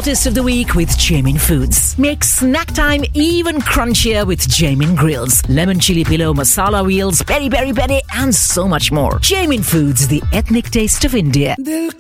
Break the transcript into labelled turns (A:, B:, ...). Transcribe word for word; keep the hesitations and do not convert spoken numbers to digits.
A: Artist of the Week with Jamin Foods. Make snack time even crunchier with Jamin Grills, lemon chili pillow, masala wheels, peri peri peri, and so much more. Jamin Foods, the ethnic taste of India.